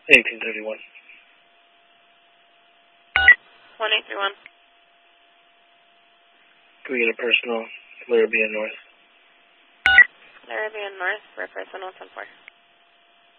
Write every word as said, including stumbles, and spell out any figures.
eighteen thirty-one. one eight three one. Can we get a personal, Larrabee North? Larrabee North for person one ten four.